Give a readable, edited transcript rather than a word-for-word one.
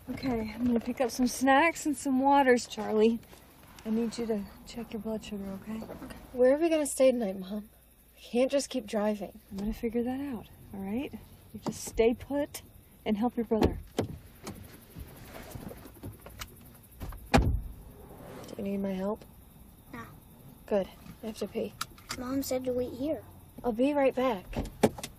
Okay, I'm gonna pick up some snacks and some waters, Charlie. I need you to check your blood sugar, okay? Where are we gonna stay tonight, Mom? We can't just keep driving. I'm gonna figure that out, all right? You just stay put and help your brother. Do you need my help? No. Good. I have to pee. Mom said to wait here. I'll be right back.